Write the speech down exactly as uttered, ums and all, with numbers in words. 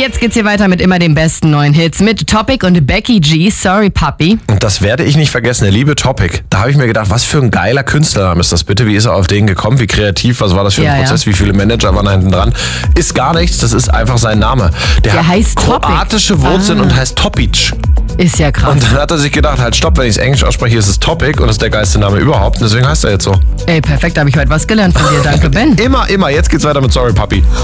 Jetzt geht's hier weiter mit immer den besten neuen Hits mit Topic und Becky G, Sorry Puppy. Und das werde ich nicht vergessen, der liebe Topic. Da habe ich mir gedacht, was für ein geiler Künstlername ist das bitte? Wie ist er auf den gekommen? Wie kreativ? Was war das für ein ja, Prozess? Ja. Wie viele Manager waren da hinten dran? Ist gar nichts, das ist einfach sein Name. Der, der hat heißt kroatische Topic. Wurzeln ah. und heißt Topic. Ist ja krass. Und dann hat er sich gedacht, halt stopp, wenn ich es Englisch ausspreche, ist es Topic und das ist der geilste Name überhaupt. Und deswegen heißt er jetzt so. Ey, perfekt, da habe ich heute was gelernt von dir. Danke, Ben. Immer, immer. Jetzt geht's weiter mit Sorry Puppy.